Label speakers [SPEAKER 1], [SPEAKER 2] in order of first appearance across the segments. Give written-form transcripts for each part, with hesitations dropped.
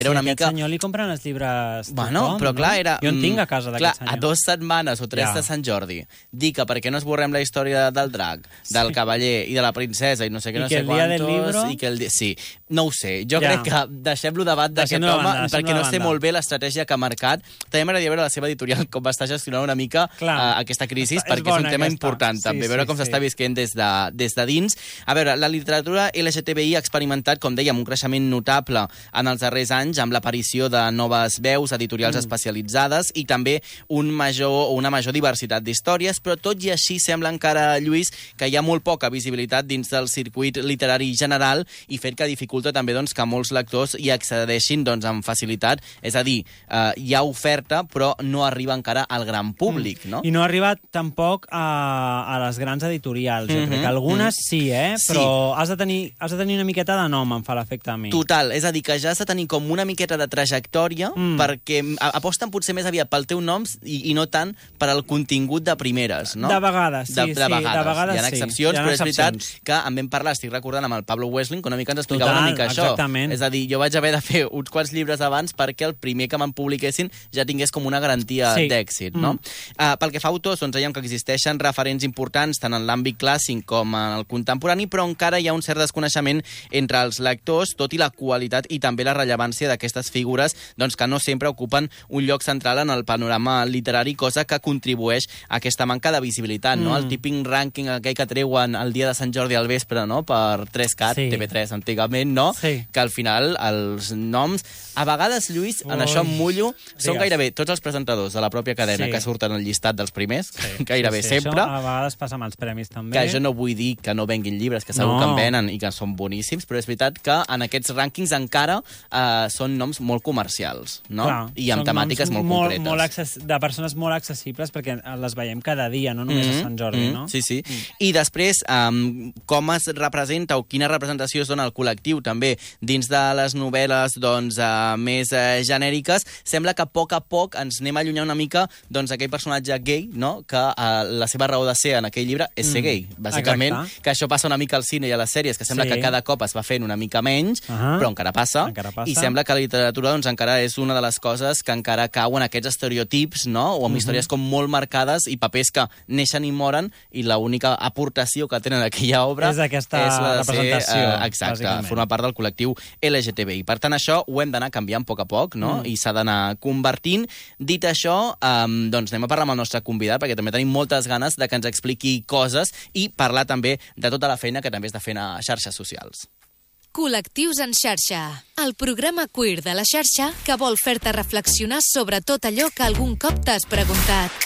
[SPEAKER 1] Era una mica...
[SPEAKER 2] Aquest senyor li compren els llibres
[SPEAKER 1] Bueno,
[SPEAKER 2] tothom,
[SPEAKER 1] però clar,
[SPEAKER 2] no?
[SPEAKER 1] era...
[SPEAKER 2] Jo en tinc a casa d'aquest senyor.
[SPEAKER 1] A 2 setmanes o 3 de Sant Jordi, dir que perquè no esborrem la història del drac, del cavaller i de la princesa i no sé què, no sé quantos... I que el dia... Sí, no ho sé. Jo crec que deixem-lo debat d'aquest home, perquè no sé molt bé l'estratègia que ha marcat. També m'agradaria veure la seva editorial, com va estar gestionant una mica aquesta crisi, perquè és un tema important, també, veure com s'està visquent des de dins. A veure, la literatura LGTBI ha experimentat, com dèiem, un creixement notable en els darrers anys, amb l'aparició de noves veus editorials especialitzades i també una major diversitat d'històries, però tot i així sembla encara, Lluís, que hi ha molt poca visibilitat dins del circuit literari general i fet que dificulta també que molts lectors hi accedeixin amb facilitat. És a dir, hi ha oferta, però no arriba encara al gran públic, no?
[SPEAKER 2] I no ha arribat tampoc a les grans editorials. Jo crec que algunes sí, però has de tenir una miqueta de nom, em fa l'efecte a mi.
[SPEAKER 1] Total, és a dir, que ja has de tenir com una miqueta de trajectòria perquè aposten potser més aviat pel teu nom i no tant per al contingut de primeres, no?
[SPEAKER 2] De vegades, sí.
[SPEAKER 1] De vegades hi ha excepcions, però és veritat que en vam parlar, estic recordant amb el Pablo Wessling, que una mica ens explicava una mica això.
[SPEAKER 2] Exactament.
[SPEAKER 1] És a dir, jo vaig haver de fer uns quants llibres abans perquè el primer que me'n publiquessin ja tingués com una garantia d'èxit, no? Pel que fa a autors, dèiem que existeixen referents importants tant en l'àmbit clàssic com en el contemporani, però encara hi ha un cert desconeixement entre els lectors, tot i la qualitat i també la rellevància d'aquestes figures que no sempre ocupen un lloc central en el panorama literari, cosa que contribueix a aquesta manca de visibilitat, no? El típic rànquing aquell que treuen el dia de Sant Jordi al vespre, no? Per 3CAT, TV3 antigament, no? Que al final els noms... A vegades, Lluís, en això em mullo, són gairebé tots els presentadors de la pròpia cadena que surten al llistat dels primers, gairebé sempre.
[SPEAKER 2] Això a vegades passa amb els premis també.
[SPEAKER 1] Que jo no vull dir que no venguin llibres, que segur que en venen i que són boníssims, però és veritat que en aquests rànquings encara són noms molt comercials, no? I amb temàtiques molt concretes.
[SPEAKER 2] De persones molt accessibles perquè les veiem cada dia, no només a Sant Jordi, no?
[SPEAKER 1] Sí. I després, com es representa o quina representació es dona al col·lectiu també dins de les novel·les més genèriques, sembla que a poc ens anem a allunyar una mica d'aquell personatge gay, no? Que la seva raó de ser en aquell llibre és ser gay, bàsicament. Que això passa una mica al cine i a les sèries, que sembla que cada cop es va fent una mica menys, però encara passa. I sembla que la literatura encara és una de les coses que encara cau en aquests estereotips, no? O amb històries com molt marcades i papers que neixen i moren i l'única aportació que tenen aquella obra
[SPEAKER 2] és aquesta representació.
[SPEAKER 1] Exacte, formar part del col·lectiu LGTBI. Per tant, això ho hem d'anar canviant a poc, no? I s'ha d'anar convertint. Dit això, anem a parlar amb el nostre convidat, perquè també tenim moltes ganes de que ens expliqui coses i parlar també de tota la feina que també està fent a xarxes socials.
[SPEAKER 3] Col·lectius en xarxa, el programa queer de la xarxa que vol fer-te reflexionar sobre tot allò que algun cop t'has preguntat.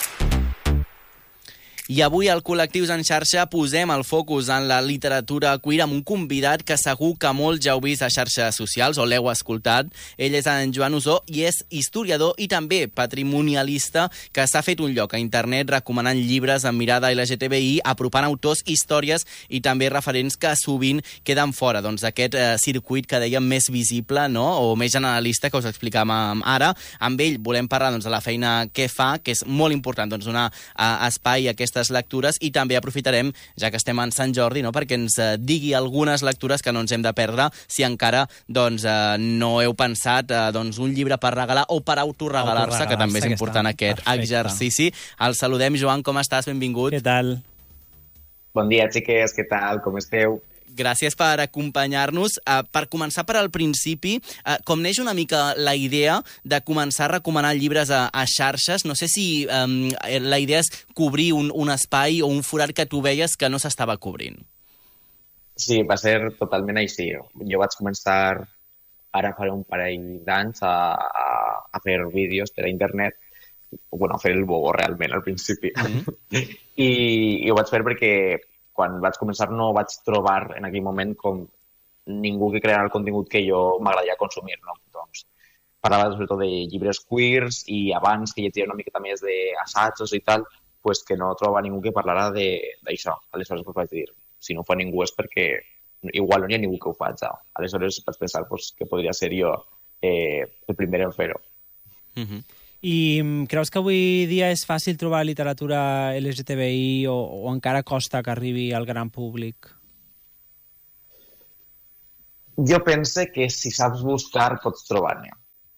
[SPEAKER 1] I avui al Col·lectius en xarxa posem el focus en la literatura queer amb un convidat que segur que molts ja heu vist a xarxes socials o l'heu escoltat. Ell és en Joan Usó i és historiador i també patrimonialista que s'ha fet un lloc a internet recomanant llibres amb mirada LGTBI, apropant autors, històries i també referents que sovint queden fora d'aquest circuit que dèiem més visible, no? O més generalista que us explicàvem ara. Amb ell volem parlar de la feina que fa, que és molt important donar espai a aquestes lectures i també aprofitarem, ja que estem en Sant Jordi, no? Perquè ens digui algunes lectures que no ens hem de perdre si encara no heu pensat un llibre per regalar o per autorregalar-se, que també és important aquest exercici. El saludem, Joan, com estàs? Benvingut.
[SPEAKER 2] Què tal?
[SPEAKER 4] Bon dia, xiques, què tal? Com esteu?
[SPEAKER 1] Gràcies per acompanyar-nos. Per començar per al principi, com neix una mica la idea de començar a recomanar llibres a xarxes? No sé si la idea és cobrir un espai o un forat que tu veies que no s'estava cobrint.
[SPEAKER 4] Sí, va ser totalment així. Jo vaig començar ara fa un parell d'anys a fer vídeos per a internet, a fer el bobo realment al principi. I ho vaig fer perquè quan vaig començar no vaig trobar en aquell moment com ningú que creara el contingut que jo m'agradaria consumir, no? Doncs parlava sobretot de llibres queers i abans que llegia una miqueta més d'assajos i tal, pues que no trobava ningú que parlara d'això. Aleshores vaig dir, si no ho fa ningú és perquè igual no hi ha ningú que ho faci. Aleshores vaig pensar que podria ser jo el primer en fer-ho.
[SPEAKER 2] I creus que avui dia és fàcil trobar literatura LGTBI o encara costa que arribi al gran públic?
[SPEAKER 4] Jo penso que si saps buscar pots trobar-ne.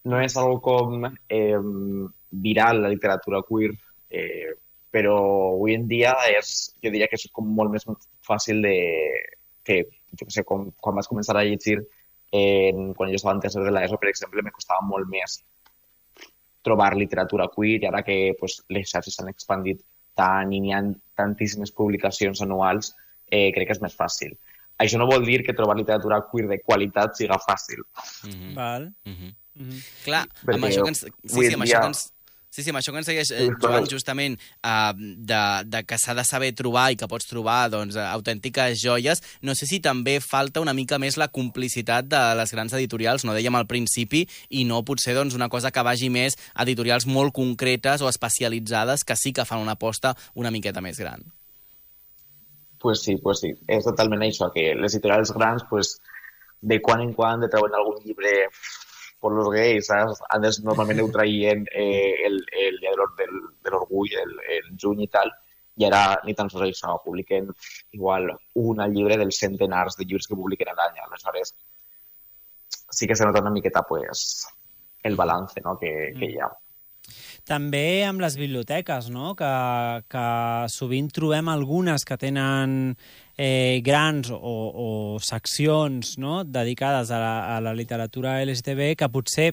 [SPEAKER 4] no és algo com viral la literatura queer, però avui en dia jo diria que és com molt més fàcil que, jo què sé, quan vas començar a llegir, quan jo estava en tercer de l'ESO, per exemple, me costava molt més trobar literatura queer, i ara que pues, les xarxes s'han expandit tant i n'hi ha tantíssimes publicacions anuals, crec que és més fàcil. Això no vol dir que trobar literatura queer de qualitat siga fàcil.
[SPEAKER 2] Val.
[SPEAKER 1] Clar, amb això que ens... amb això que ens segueix Joan, justament, de que s'ha de saber trobar i que pots trobar doncs, autèntiques joies, no sé si també falta una mica més la complicitat de les grans editorials, no dèiem al principi, i no potser doncs, una cosa que vagi més a editorials molt concretes o especialitzades que sí que fan una aposta una miqueta més gran.
[SPEAKER 4] Pues sí, és totalment això, que les editorials grans, pues, de quan en quan de treuen algun llibre per los gays, saps? Antes normalment ho traien el dia de l'orgull, el juny i tal, i ara ni tan sols això, publiquen igual un llibre dels centenars de llibres que publiquen a l'any. Aleshores, sí que se nota una miqueta pues, el balance, no? que hi ha.
[SPEAKER 2] També amb les biblioteques, no? que sovint trobem algunes que tenen grans o seccions, no? dedicades a la literatura LGTB, que potser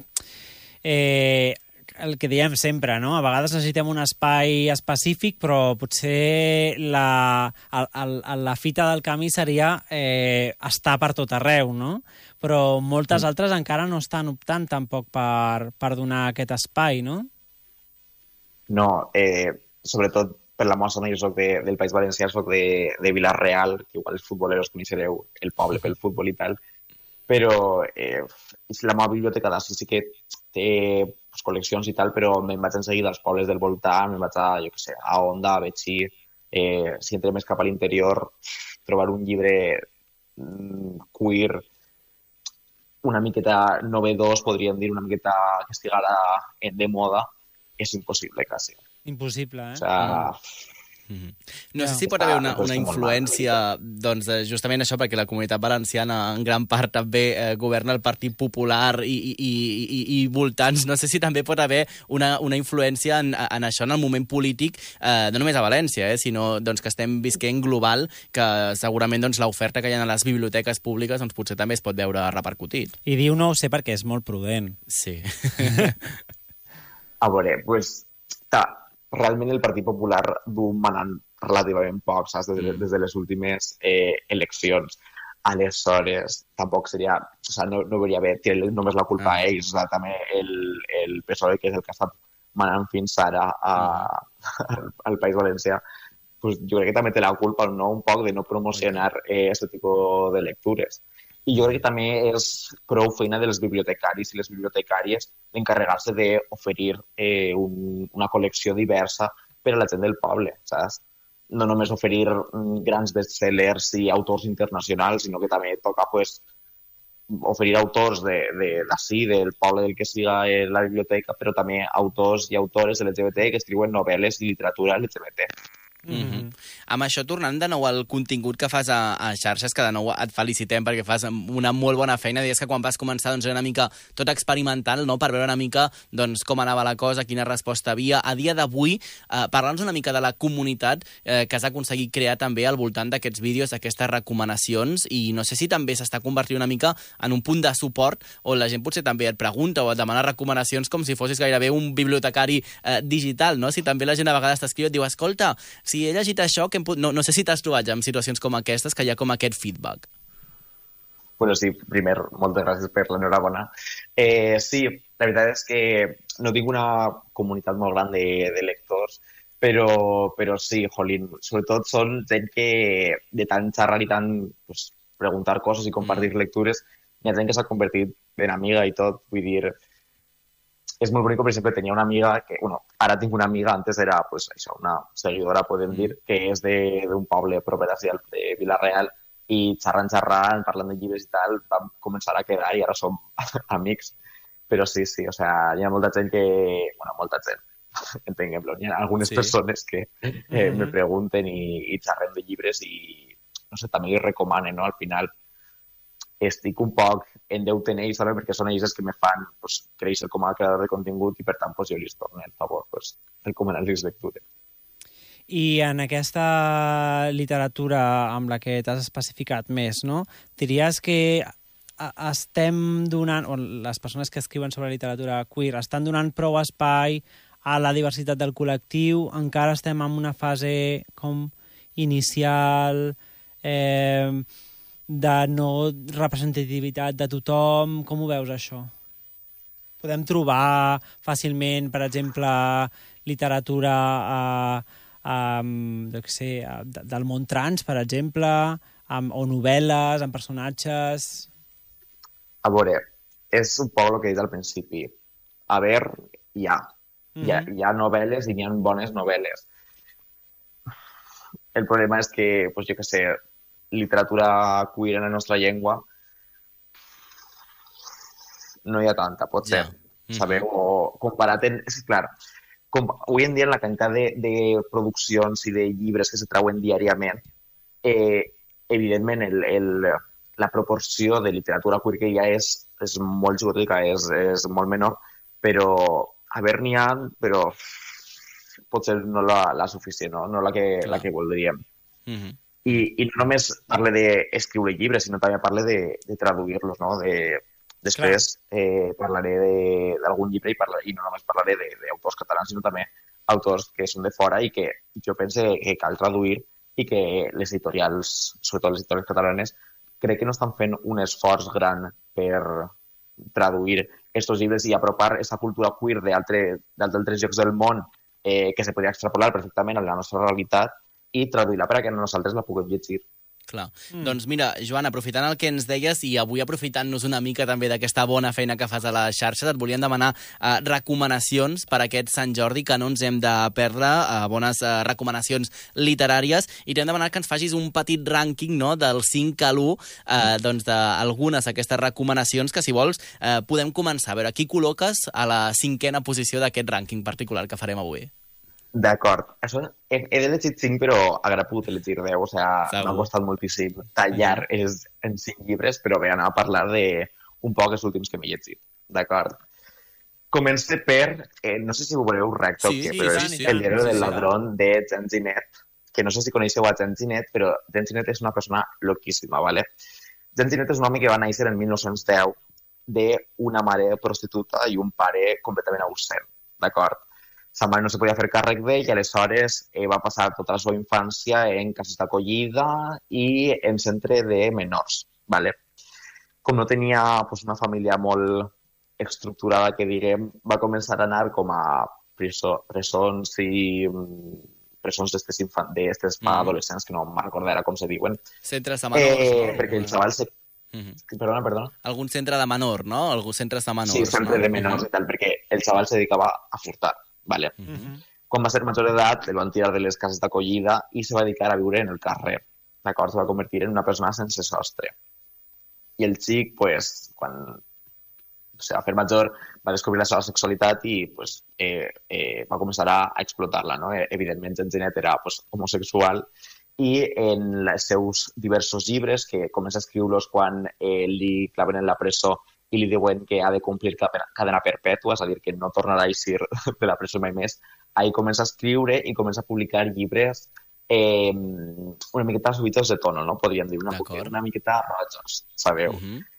[SPEAKER 2] el que diem sempre, no? A vegades necessitem un espai específic, però potser la fita del camí seria estar per tot arreu, no? Però moltes altres encara no estan optant tampoc per donar aquest espai, no?
[SPEAKER 4] No, sobretot per la meva zona, jo soc del País Valencià, soc de Vila-real, que igual els futboleros coneixereu el poble pel futbol i tal, però la meva biblioteca d'ací sí que té col·leccions i tal, però me'n vaig en seguida als pobles del voltant, me'n vaig a, jo què sé, a Onda, a Betxí, si entrem més cap a l'interior, trobar un llibre queer una miqueta novedós, podríem dir, una miqueta que estigui de moda, és impossible, quasi.
[SPEAKER 2] Impossible, eh?
[SPEAKER 4] O sea...
[SPEAKER 1] No sé si pot haver una influència, doncs, justament això, perquè la Comunitat Valenciana en gran part també governa el Partit Popular i voltants. No sé si també pot haver una influència en això, en el moment polític, no només a València, sinó doncs, que estem visquent global, que segurament doncs, l'oferta que hi ha a les biblioteques públiques doncs, potser també es pot veure repercutit.
[SPEAKER 2] I diu no ho sé perquè és molt prudent.
[SPEAKER 1] Sí.
[SPEAKER 4] A veure, doncs, realment el Partit Popular du manant relativament poc, saps? Des de les últimes eleccions. Aleshores, tampoc seria... O sigui, no hauria bé tirar només la culpa a ells. O sigui, també el PSOE, que és el que ha estat manant fins ara al País Valencià, pues, jo crec que també té la culpa, no? Un poc de no promocionar aquest tipus de lectures. I jo crec que també és prou feina dels bibliotecaris i les bibliotecàries d'encarregar-se d'oferir una col·lecció diversa per a la gent del poble, saps? No només oferir grans bestsellers i autors internacionals, sinó que també toca pues, oferir autors d'ací, del poble del que siga la biblioteca, però també autors i autores LGBT que escriuen novel·les i literatura LGBT.
[SPEAKER 1] Amb això, tornant de nou al contingut que fas a xarxes, que de nou et felicitem perquè fas una molt bona feina. Deies que quan vas començar doncs, era una mica tot experimental, no? Per veure una mica doncs, com anava la cosa, quina resposta havia. A dia d'avui, parla'ns una mica de la comunitat que has aconseguit crear també al voltant d'aquests vídeos, d'aquestes recomanacions, i no sé si també s'està convertint una mica en un punt de suport on la gent potser també et pregunta o et demana recomanacions com si fossis gairebé un bibliotecari digital, no? Si també la gent a vegades t'escriu i et diu, escolta, si he llegit això, no sé si t'has trobat ja en situacions com aquestes, que hi ha com aquest feedback.
[SPEAKER 4] Bueno, sí, primer, moltes gràcies per l'enhorabona. Sí, la veritat és que no tinc una comunitat molt gran de lectors, però sí, jolín, sobretot són gent que de tant xerrar i tant pues, preguntar coses i compartir lectures, hi ha gent que s'ha convertit en amiga i tot, vull dir... És molt bonic, per exemple, tenia una amiga que, bueno, ara tinc una amiga, antes era, pues, això, una seguidora, podem dir, que és d'un poble proper d'ací, de Vila-real, i xerrant, parlant de llibres i tal, vam començar a quedar i ara som amics. Però sí, o sea, hi ha molta gent que... Bueno, molta gent, entenguem-lo. Hi ha algunes persones que me pregunten i xerrem de llibres i, no sé, també li recomanen, no? Al final, estic un poc en deute en ells, també, perquè són ells els que me fan pues, créixer com a creador de contingut i, per tant, pues, jo els torno el favor pues, recomanar-los lectures.
[SPEAKER 2] I en aquesta literatura amb la que t'has especificat més, no? Diries que estem donant, o les persones que escriuen sobre literatura queer, estan donant prou espai a la diversitat del col·lectiu? Encara estem en una fase com inicial de no representativitat de tothom? Com ho veus, això? Podem trobar fàcilment, per exemple, literatura del món trans, per exemple, o novel·les, amb personatges...
[SPEAKER 4] A veure, és un poc el que he dit al principi. A veure, hi ha novel·les i n'hi ha bones novel·les. El problema és que, pues, jo què sé, literatura queer en la nostra llengua no hi ha tanta, pot ser. Sabeu? O comparat en... És clar, avui en dia, en la quantitat de produccions i de llibres que se trauen diàriament, evidentment, la proporció de literatura queer que hi ha és molt jurídica, és molt menor, però haver-n'hi ha, però potser no la suficient, no la que voldríem. I no només parle d'escriure llibres, sinó també parle de traduir-los, no? Després parlaré d'algun llibre i no només parlaré d'autors catalans, sinó també autors que són de fora i que jo penso que cal traduir i que les editorials, sobretot les editorials catalanes, crec que no estan fent un esforç gran per traduir aquests llibres i apropar aquesta cultura queer d'altres llocs del món que se podria extrapolar perfectament a la nostra realitat i traduir-la perquè nosaltres la puguem llegir.
[SPEAKER 1] Clar. Doncs mira, Joan, aprofitant el que ens deies i avui aprofitant-nos una mica també d'aquesta bona feina que fas a les xarxes, et volíem demanar recomanacions per a aquest Sant Jordi, que no ens hem de perdre, bones recomanacions literàries, i t'hem demanat que ens facis un petit rànquing, no?, del 5 a l'1 doncs d'algunes d'aquestes recomanacions que, si vols, podem començar. A veure, qui col·loques a la 5a posició d'aquest rànquing particular que farem avui?
[SPEAKER 4] D'acord. He llegit 5, però a graput he llegit 10, o sigui, m'ha costat moltíssim tallar en 5 llibres, però bé, anar a parlar d'un poc els últims que m'he llegit. D'acord. Començo per, no sé si ho voleu recte o què, però és El diario del ladrón de Jen Ginet, que no sé si coneixeu a Jen Ginet, però Jen Ginet és una persona loquíssima, ¿vale? Jen Ginet és un home que va néixer en 1910 d'una mare prostituta i un pare completament ausent, d'acord? Sa mare no se podia fer càrrec d'ell i aleshores va passar tota la seva infància en cases d'acollida i en centre de menors. ¿Vale? Com no tenia pues, una família molt estructurada, que diguem, va començar a anar com a presons d'estes adolescents, que no me'n recordo ara com se diuen.
[SPEAKER 1] Centres de menors, no?
[SPEAKER 4] Perquè el xaval se... Perdona.
[SPEAKER 1] Algun centre de menor, no? Alguns centres de menors.
[SPEAKER 4] Sí, centre de menors i tal, perquè el xaval se dedicava a furtar. Vale. Quan va ser major d'edat, el van tirar de les cases d'acollida i se va dedicar a viure en el carrer. D'acord? Se va convertir en una persona sense sostre. I el xic, pues, quan se va fer major, va descobrir la seva sexualitat i pues, va començar a explotar-la. No? Evidentment, Jen Ginet era pues, homosexual i en els seus diversos llibres, que comença a escriure-los quan li claven en la presó i li diuen que ha de complir cadena perpètua, és a dir, que no tornarà a eixir de la presó mai més. Ahir comença a escriure i comença a publicar llibres una miqueta subitos de tono, no? Podríem dir, una miqueta rojos, sabeu?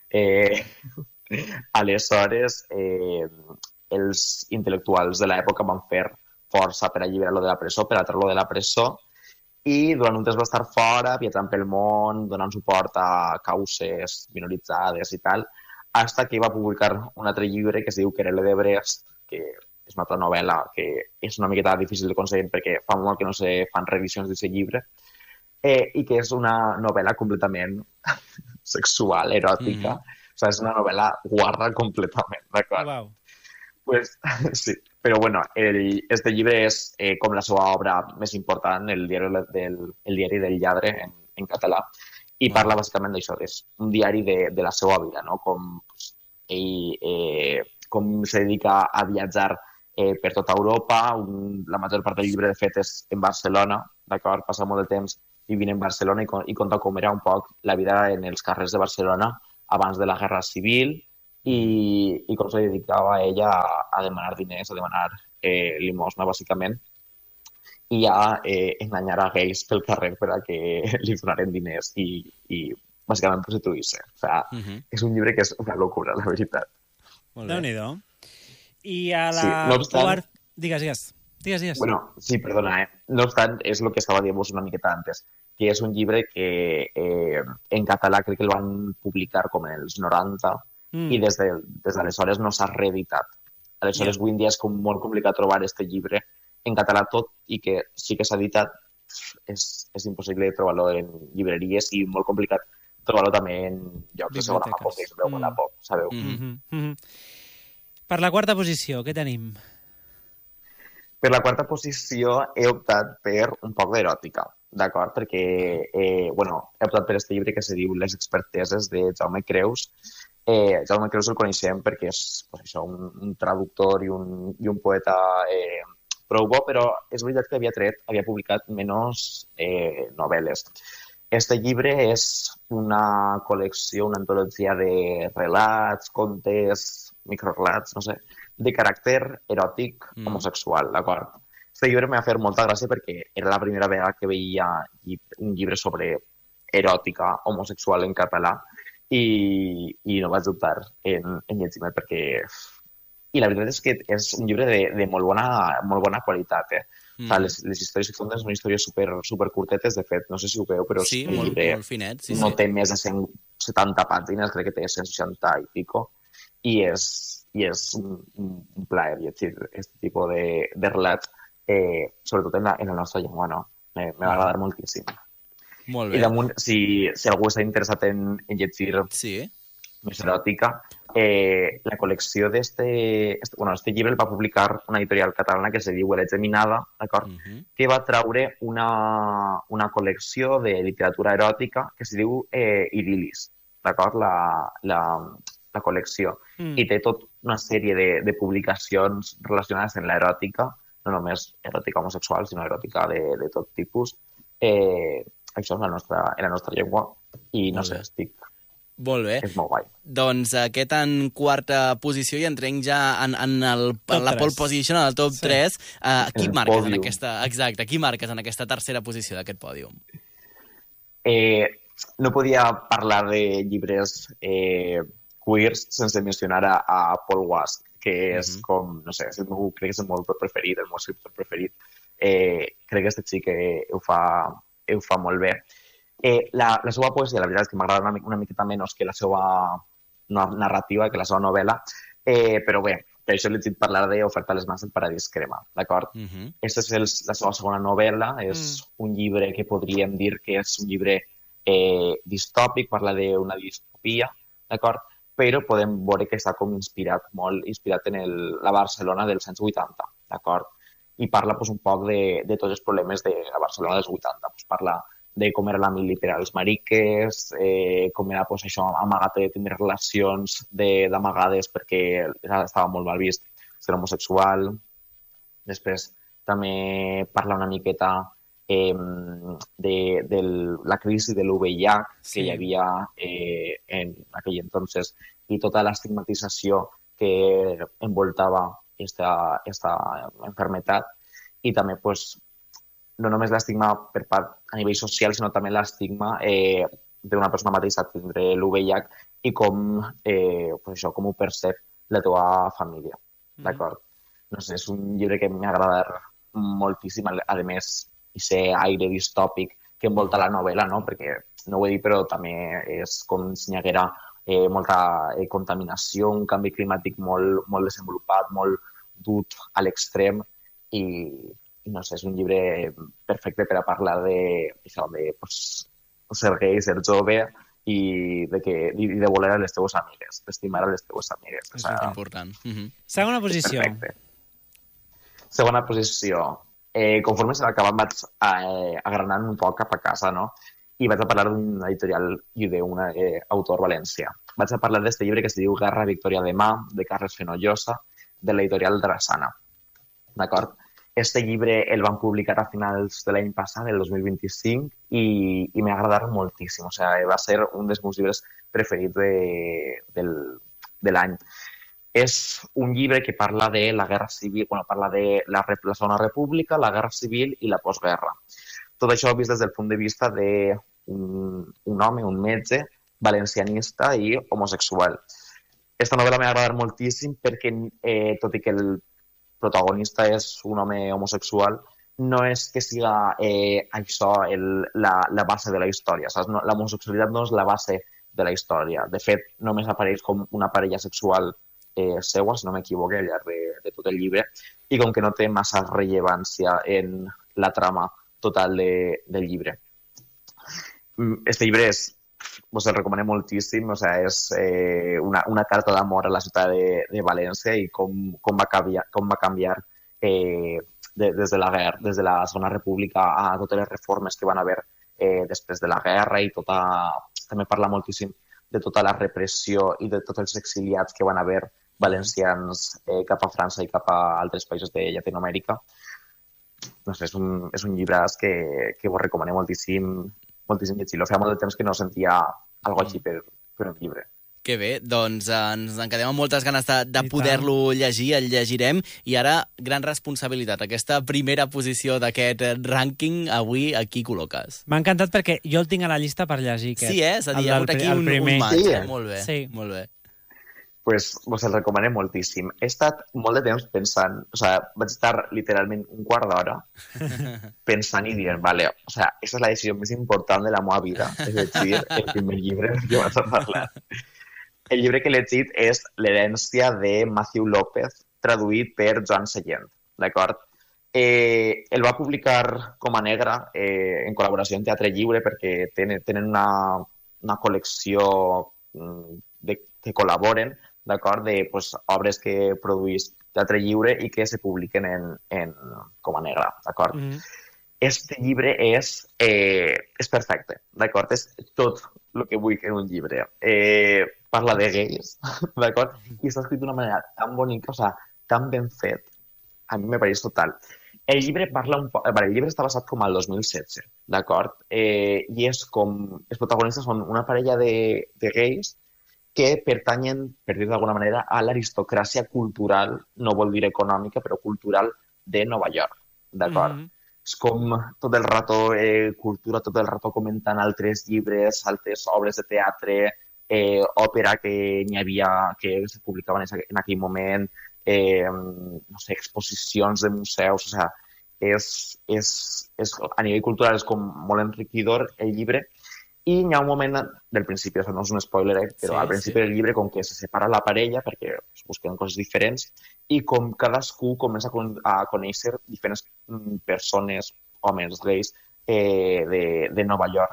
[SPEAKER 4] Aleshores, els intel·lectuals de l'època van fer força per alliberar-lo de la presó, per atraure-lo de la presó, i durant un temps va estar fora, viatjant pel món, donant suport a causes minoritzades i tal, hasta que va publicar un altre llibre que es diu Querelle de Brest, que és una altra novel·la que és una miqueta difícil de conseguir perquè fa molt que no se fan revisions d'aquest llibre, i que és una novel·la completament sexual, eròtica. O sigui, és una novel·la guarra completament, d'acord?
[SPEAKER 2] Wow.
[SPEAKER 4] Pues, sí, però bueno, este llibre és com la seva obra més important, el diari del lladre en català, i parla bàsicament d'això, és un diari de la seva vida, no? Com ell com se dedica a viatjar per tota Europa. La major part del llibre, de fet, és en Barcelona, d'acord? Passa molt de temps vivint en Barcelona i conta com era un poc la vida en els carrers de Barcelona abans de la Guerra Civil i com se dedicava ella a demanar diners, a demanar limosna, bàsicament, i a enganyar a gais pel carrer per a que li donaren diners i bàsicament prostituir-se. O sigui, és un llibre que és una locura, la veritat.
[SPEAKER 2] Déu-n'hi-do. I a la...
[SPEAKER 4] Sí, no obstant...
[SPEAKER 2] Digues.
[SPEAKER 4] Bueno, sí, perdona, No obstant, és el que estava dient-vos una miqueta antes, que és un llibre que en català crec que el van publicar com en els 90 i des d'aleshores no s'ha reeditat. Aleshores, avui en dia és molt complicat trobar aquest llibre en català tot i que sí que s'ha editat, és impossible trobar-lo en llibreries i molt complicat trobar-lo també en llocs de segona mà, que es veu molt a poc, sabeu?
[SPEAKER 2] Per la quarta posició, què tenim?
[SPEAKER 4] Per la quarta posició he optat per un poc d'eròtica, d'acord? Perquè, he optat per aquest llibre que se diu Les experteses de Jaume Creus. Jaume Creus el coneixem perquè és un traductor i un poeta prou bo, però és veritat que havia publicat menys novel·les. Este llibre és una col·lecció, una antologia de relats, contes, microrelats, no sé, de caràcter eròtic homosexual, d'acord? Este llibre m'ha fet molta gràcia perquè era la primera vegada que veia un llibre sobre eròtica homosexual en català i no vaig dubtar en llegir-me perquè... I la veritat és que és un llibre de molt bona qualitat, O sigui, les històries que són històries super curtetes, de fet, no sé si ho veu, però
[SPEAKER 1] sí,
[SPEAKER 4] el llibre
[SPEAKER 1] molt finet, sí,
[SPEAKER 4] no té més de 170 pàgines, crec que té 160 i pico, i és un plaer llegir aquest tipus de relats, sobretot en la nostra llengua, no? Me va agradar moltíssim.
[SPEAKER 1] Molt bé.
[SPEAKER 4] I damunt, si algú està interessat en llegir més eròtica, la col·lecció d'este llibre el va publicar una editorial catalana que se diu Heretge Minada, d'acord? Que va traure una col·lecció de literatura eròtica que se diu Idil·lis, d'acord? La col·lecció. I té tota una sèrie de publicacions relacionades amb l'eròtica, no només eròtica homosexual, sinó eròtica de tot tipus. Això en la nostra llengua. I no sé,
[SPEAKER 1] Molt bé.
[SPEAKER 4] És molt guai.
[SPEAKER 1] Doncs aquest en quarta posició i entrem ja en la pole position, en el top 3. Qui marques en aquesta... Exacte, qui marques en aquesta tercera posició d'aquest pòdium?
[SPEAKER 4] No podia parlar de llibres queers sense mencionar a Paul Wask, que és com, no sé, crec que és el meu autor preferit, el meu escriptor preferit. Crec que aquest xic ho fa molt bé. La seva poesia, la veritat és que m'agrada una miqueta menys que la seva narrativa, que la seva novel·la, però bé, per això he llegit parlar d'Oferta a les mans del paradís crema, d'acord? Aquesta és la seva segona novel·la, és un llibre que podríem dir que és un llibre distòpic, parla d'una distopia, d'acord? Però podem veure que està com inspirat en la Barcelona dels anys 80, d'acord? I parla un poc de tots els problemes de la Barcelona dels 80, parla de com era la mili per als mariques, com era això, amagat de tenir relacions d'amagades perquè estava molt mal vist ser homosexual. Després també parla una miqueta de la crisi de l'UVIH que hi havia en aquell entonces i tota l'estigmatització que envoltava aquesta enfermetat i també no només l'estigma per part a nivell social, sinó també l'estigma d'una persona mateixa tindre l'UVIH i com ho percep la teva família, d'acord? No sé, és un llibre que m'agrada moltíssim, a més, i ser aire distòpic que envolta la novel·la, no? Perquè, no ho he dit, però també és com si hi haguera molta contaminació, un canvi climàtic molt desenvolupat, molt dut a l'extrem i no sé, és un llibre perfecte per a parlar de ser gay, ser jove i de voler a les teves amigues, d'estimar a les teves amigues.
[SPEAKER 1] És important.
[SPEAKER 2] Segona posició.
[SPEAKER 4] Perfecte. Segona posició. Conforme s'ha acabat vaig agranant un poc cap a casa, no? I vaig a parlar d'un editorial i d'un autor valencià. Vaig a parlar d'aquest llibre que es diu Guerra Victòria de Mà, de Carles Fenollosa, de l'editorial Drassana. D'acord? Este llibre el van publicar a finals de l'any passat, el 2025, i m'ha agradat moltíssim. O sigui, va ser un dels meus llibres preferits de l'any. És un llibre que parla de la guerra civil, parla de la Segona República, la guerra civil i la postguerra. Tot això vist des del punt de vista d'un home, un metge, valencianista i homosexual. Esta novel·la m'ha agradat moltíssim perquè, tot i que el protagonista és un home homosexual, no és que siga això la base de la història. Saps? No, l'homosexualitat no és la base de la història. De fet, només apareix com una parella sexual seua, si no m'equivoco, al llarg de tot el llibre, i com que no té massa rellevància en la trama total del llibre. Este llibre us el recomanem moltíssim, o sigui, és una carta d'amor a la ciutat de València i com va canviar des de la Segona República a totes les reformes que van haver després de la guerra i també parla moltíssim de tota la repressió i de tots els exiliats que van haver valencians cap a França i cap a altres països de Llatinoamèrica. No sé, és un llibre que vos recomanem moltíssim llegir-lo. Feia molt de temps que no sentia algo així per un llibre.
[SPEAKER 1] Que bé, doncs ens en quedem amb moltes ganes de poder-lo llegir, el llegirem, i ara, gran responsabilitat. Aquesta primera posició d'aquest rànquing, avui, aquí col·loques.
[SPEAKER 2] M'ha encantat perquè jo el tinc a la llista per llegir.
[SPEAKER 1] Sí, és a dir, hi ha hagut aquí un match.
[SPEAKER 4] Sí.
[SPEAKER 1] Molt bé,
[SPEAKER 2] sí.
[SPEAKER 1] Molt bé.
[SPEAKER 4] Pues vos el recomanem moltíssim. He estat molt de temps pensant, o sigui, vaig estar literalment un quart d'hora pensant i dient, vale, o sigui, aquesta és la decisió més important de la meva vida, és llegir el primer llibre que vas a parlar. El llibre que he llegit és L'herència de Matthew López, traduït per Joan Sallent, d'acord? El va publicar com a Negra en col·laboració amb Teatre Lliure perquè tenen una col·lecció que col·laboren, d'acord, de obres que produís Teatre Lliure i que se publiquen com a Negra, d'acord? Este llibre és perfecte, d'acord? És tot el que vull en un llibre. Parla de gais, d'acord? I està escrit d'una manera tan bonica, o sigui, tan ben fet. A mi me pareix total. El llibre el llibre està basat com al 2016, d'acord? I és com... Els protagonistes són una parella de gais que pertanyen, per dir d'alguna manera, a l'aristocràcia cultural, no vol dir econòmica, però cultural de Nova York, d'acord? És com tot el rato cultura, tot el rato comentant altres llibres, altres obres de teatre, òpera que n'hi havia, que se publicaven en aquell moment, no sé, exposicions de museus, o sigui, a nivell cultural és com molt enriquidor el llibre. I hi ha un moment del principi, no és un spoiler, però al principi del llibre com que se separa la parella perquè es busquen coses diferents i com cadascú comença a conèixer diferents persones, homes, gais, de Nova York,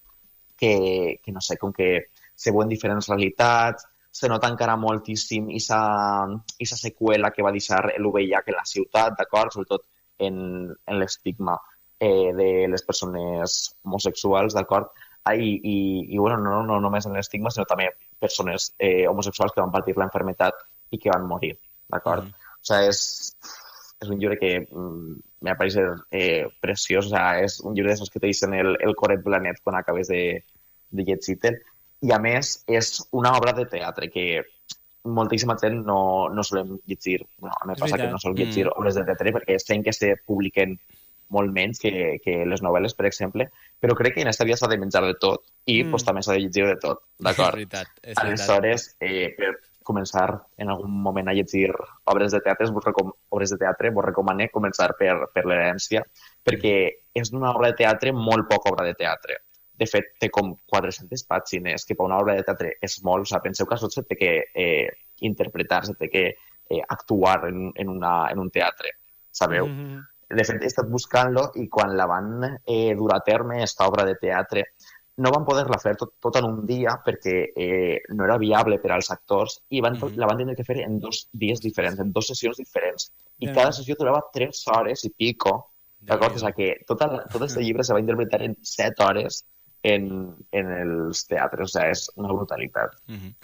[SPEAKER 4] que no sé, com que se veuen diferents realitats, se nota encara moltíssim aquesta seqüela que va deixar l'UVIH en la ciutat, d'acord? Sobretot en l'estigma de les persones homosexuals, d'acord? I bueno, no només en l'estigma, sinó també persones homosexuals que van patir la enfermetat i que van morir, d'acord? O sigui, és un llibre que me parece preciós, o sigui, és un llibre d'aquests que te deixen el coret blanet quan acabes de llegir-te'l, i a més és una obra de teatre que moltíssima gent no solem llegir, bueno, a mi passa que no sol llegir obres de teatre perquè sent que se publiquen molt menys que les novel·les, per exemple, però crec que en aquesta vida s'ha de menjar de tot i pues, també s'ha de llegir de tot, d'acord?
[SPEAKER 1] És veritat.
[SPEAKER 4] Aleshores, per començar en algun moment a llegir obres de teatre, vos recomane començar per l'herència, perquè és una obra de teatre molt poca obra de teatre. De fet, té com 400 pàgines, que per una obra de teatre és molt, o sigui, penseu que a tot se té que interpretar, se té que actuar en un teatre, sabeu? De fet, he estat buscant-lo i quan la van dur a terme, aquesta obra de teatre, no van poder-la fer tot en un dia perquè no era viable per als actors i la van tenir que fer en 2 dies diferents, en 2 sessions diferents. I cada sessió durava 3 hores i pico, d'acord? O sigui que tot aquest llibre se va interpretar en 7 hores en els teatres, o sigui, és una brutalitat.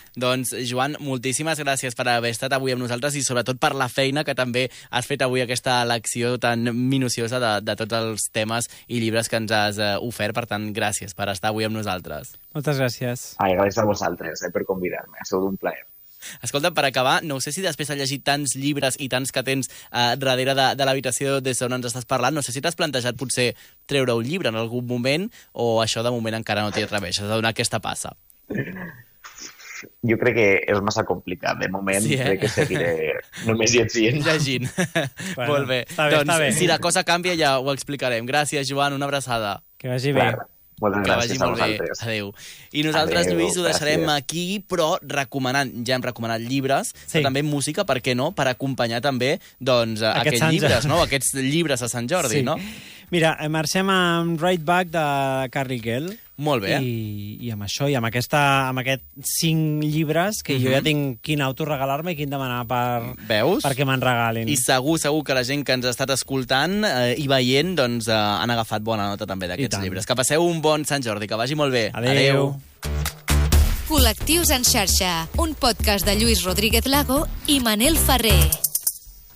[SPEAKER 1] Doncs, Joan, moltíssimes gràcies per haver estat avui amb nosaltres i sobretot per la feina que també has fet avui, aquesta elecció tan minuciosa de tots els temes i llibres que ens has ofert. Per tant, gràcies per estar avui amb nosaltres.
[SPEAKER 2] Moltes gràcies.
[SPEAKER 4] Gràcies a vosaltres per convidar-me. Ha sigut un plaer.
[SPEAKER 1] Escolta, per acabar, no sé si després has llegit tants llibres i tants que tens darrere de l'habitació des d'on ens estàs parlant, no sé si t'has plantejat potser treure un llibre en algun moment o això de moment encara no t'hi atreveixes a donar aquesta passa.
[SPEAKER 4] Jo crec que és massa complicat. De moment crec que seguiré només llegint.
[SPEAKER 1] Bueno, molt bé. Està bé. Si la cosa canvia ja ho explicarem. Gràcies, Joan, una abraçada.
[SPEAKER 2] Que vagi bé.
[SPEAKER 4] Moltes gràcies a vosaltres.
[SPEAKER 1] Adéu. I nosaltres, Lluís, ho deixarem aquí, però recomanant, ja hem recomanat llibres, però també música, per què no?, per acompanyar també aquests llibres, no? Aquests llibres a Sant Jordi, no?
[SPEAKER 2] Mira, marxem amb Right Back de Carriquel.
[SPEAKER 1] Molt bé.
[SPEAKER 2] I amb això, i amb aquests 5 llibres, que jo ja tinc quin auto regalar-me i quin demanar perquè me'n regalin.
[SPEAKER 1] I segur que la gent que ens ha estat escoltant i veient doncs han agafat bona nota també d'aquests llibres. Que passeu un bon Sant Jordi, que vagi molt bé.
[SPEAKER 2] Adéu.
[SPEAKER 3] Col·lectius en xarxa, un podcast de Lluís Rodríguez Lago i Manel Ferrer.